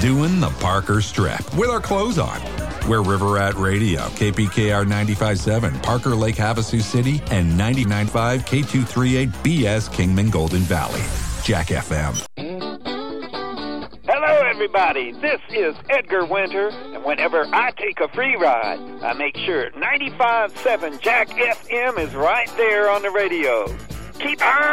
doing the Parker Strip with our clothes on. We're River Rat Radio, KPKR 95.7, Parker Lake Havasu City, and 99.5 K238 BS Kingman Golden Valley. Jack FM. Hello, everybody. This is Edgar Winter, and whenever I take a free ride, I make sure 95.7 Jack FM is right there on the radio. Keep on